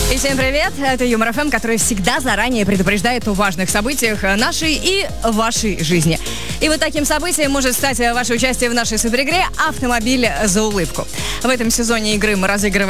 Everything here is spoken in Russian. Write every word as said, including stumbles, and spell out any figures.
И всем привет, это Юмор ФМ, который всегда заранее предупреждает о важных событиях нашей и вашей жизни. И вот таким событием может стать ваше участие в нашей суперигре «Автомобиль за улыбку». В этом сезоне игры мы разыгрываем